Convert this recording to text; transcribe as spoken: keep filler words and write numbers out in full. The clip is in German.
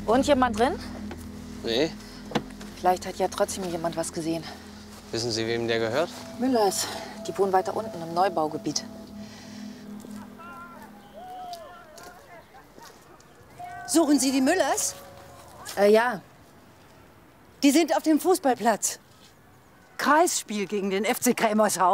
Wohnt jemand drin? Nee. Vielleicht hat ja trotzdem jemand was gesehen. Wissen Sie, wem der gehört? Müllers. Die wohnen weiter unten im Neubaugebiet. Suchen Sie die Müllers? Äh, ja. Die sind auf dem Fußballplatz. Kreisspiel gegen den F C Krämershausen.